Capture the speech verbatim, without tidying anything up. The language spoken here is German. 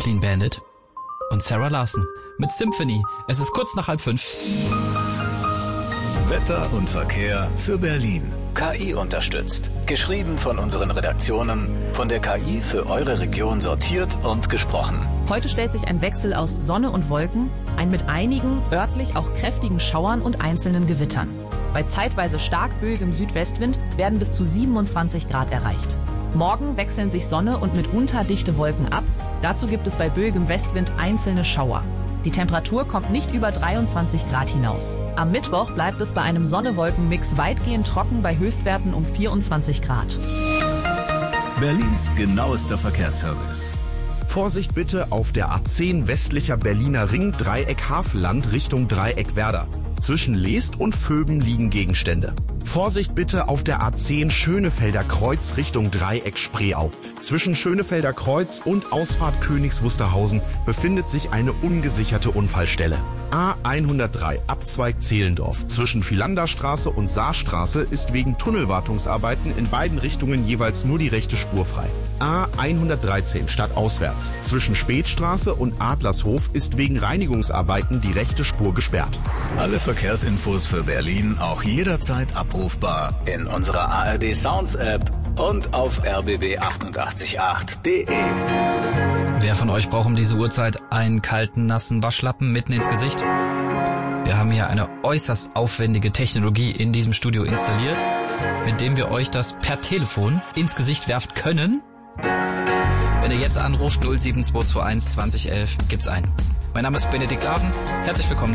Clean Bandit und Sarah Larson mit Symphony. Es ist kurz nach halb fünf. Wetter und Verkehr für Berlin. K I unterstützt. Geschrieben von unseren Redaktionen, von der K I für eure Region sortiert und gesprochen. Heute stellt sich ein Wechsel aus Sonne und Wolken, ein mit einigen, örtlich auch kräftigen Schauern und einzelnen Gewittern. Bei zeitweise stark böigem Südwestwind werden bis zu siebenundzwanzig Grad erreicht. Morgen wechseln sich Sonne und mitunter dichte Wolken ab. Dazu gibt es bei böigem Westwind einzelne Schauer. Die Temperatur kommt nicht über dreiundzwanzig Grad hinaus. Am Mittwoch bleibt es bei einem Sonne-Wolken-Mix weitgehend trocken bei Höchstwerten um vierundzwanzig Grad. Berlins genauester Verkehrsservice. Vorsicht bitte auf der A zehn westlicher Berliner Ring, Dreieck Havelland Richtung Dreieck Werder. Zwischen Leest und Vöben liegen Gegenstände. Vorsicht bitte auf der A zehn Schönefelder Kreuz Richtung Dreieck Spreeau. Zwischen Schönefelder Kreuz und Ausfahrt Königs Wusterhausen befindet sich eine ungesicherte Unfallstelle. A hundertdrei Abzweig Zehlendorf zwischen Philanderstraße und Saarstraße ist wegen Tunnelwartungsarbeiten in beiden Richtungen jeweils nur die rechte Spur frei. A hundertdreizehn stadtauswärts zwischen Spätstraße und Adlershof ist wegen Reinigungsarbeiten die rechte Spur gesperrt. Alle Verkehrsinfos für Berlin auch jederzeit abrufbar in unserer A R D Sounds App und auf r b b achtundachtzig Komma acht punkt de. Wer von euch braucht um diese Uhrzeit einen kalten, nassen Waschlappen mitten ins Gesicht? Wir haben hier eine äußerst aufwendige Technologie in diesem Studio installiert, mit dem wir euch das per Telefon ins Gesicht werfen können. Wenn ihr jetzt anruft, null sieben zwei zwei eins zwanzig elf, gibt's ein. Mein Name ist Benedikt Laden. Herzlich willkommen.